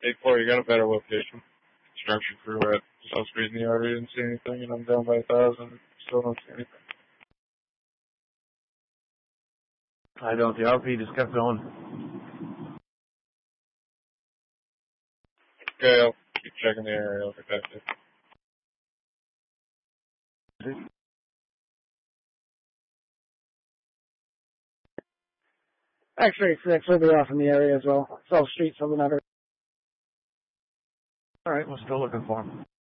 8-4, you got a better location. Construction crew at South Street in the area didn't see anything, and I'm down by 1,000. Still don't see anything. I don't. The RP just kept going. Okay, I'll keep checking the area. I'll get back to you. X-ray 6 will be off in the area as well. South Street, Southern Everett. All right, we're still looking for him.